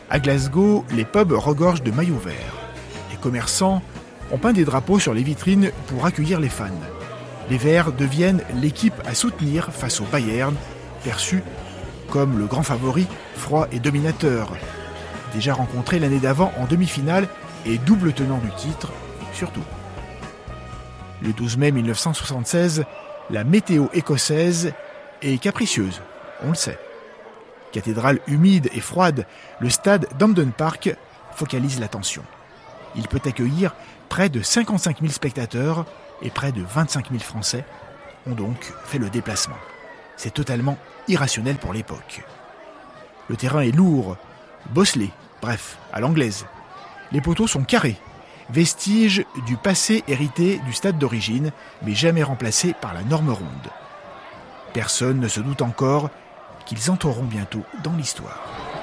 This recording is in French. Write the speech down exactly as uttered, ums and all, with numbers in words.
À Glasgow, les pubs regorgent de maillots verts. Les commerçants ont peint des drapeaux sur les vitrines pour accueillir les fans. Les Verts deviennent l'équipe à soutenir face au Bayern, perçu comme le grand favori, froid et dominateur. Déjà rencontré l'année d'avant en demi-finale et double tenant du titre, surtout. Le douze mai mille neuf cent soixante-seize, la météo écossaise est capricieuse, on le sait. Cathédrale humide et froide, le stade d'Hampden Park focalise l'attention. Il peut accueillir près de cinquante-cinq mille spectateurs et près de vingt-cinq mille Français ont donc fait le déplacement. C'est totalement irrationnel pour l'époque. Le terrain est lourd, bosselé, bref, à l'anglaise. Les poteaux sont carrés, vestige du passé hérité du stade d'origine, mais jamais remplacé par la norme ronde. Personne ne se doute encore qu'ils entreront bientôt dans l'histoire.